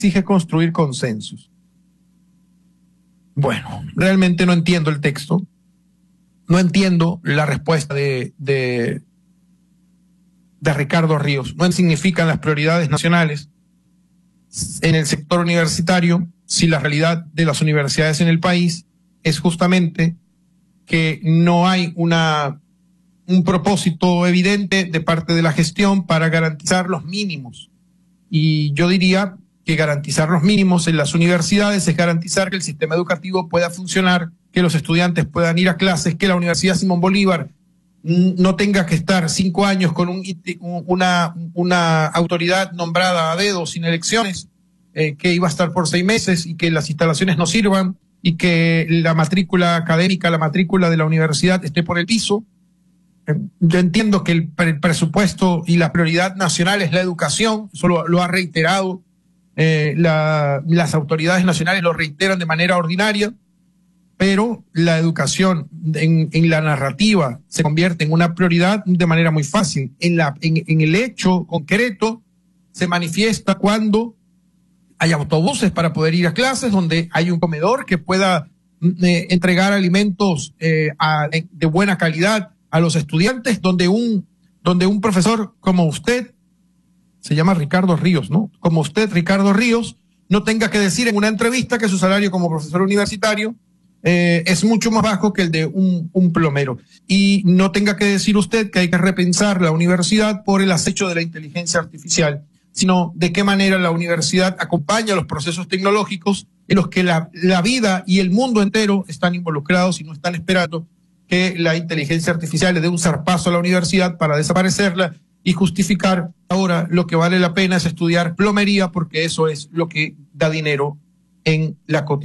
exige construir consensos. Bueno, realmente no entiendo el texto, no entiendo la respuesta de Ricardo Ríos. No significan las prioridades nacionales en el sector universitario si la realidad de las universidades en el país es justamente que no hay un propósito evidente de parte de la gestión para garantizar los mínimos. Y yo diría que garantizar los mínimos en las universidades es garantizar que el sistema educativo pueda funcionar, que los estudiantes puedan ir a clases, que la Universidad Simón Bolívar no tenga que estar 5 años con una autoridad nombrada a dedo sin elecciones, que iba a estar por 6 meses y que las instalaciones no sirvan y que la matrícula académica, la matrícula de la universidad esté por el piso. Yo entiendo que el presupuesto y la prioridad nacional es la educación, eso lo ha reiterado, las autoridades nacionales lo reiteran de manera ordinaria, pero la educación en la narrativa se convierte en una prioridad de manera muy fácil. En el hecho concreto se manifiesta cuando hay autobuses para poder ir a clases, donde hay un comedor que pueda entregar alimentos de buena calidad a los estudiantes, donde un profesor como usted, se llama Ricardo Ríos, ¿no? Como usted, Ricardo Ríos, no tenga que decir en una entrevista que su salario como profesor universitario es mucho más bajo que el de un plomero. Y no tenga que decir usted que hay que repensar la universidad por el acecho de la inteligencia artificial, sino de qué manera la universidad acompaña los procesos tecnológicos en los que la vida y el mundo entero están involucrados y no están esperando que la inteligencia artificial le dé un zarpazo a la universidad para desaparecerla y justificar ahora lo que vale la pena es estudiar plomería porque eso es lo que da dinero en la cotidianidad.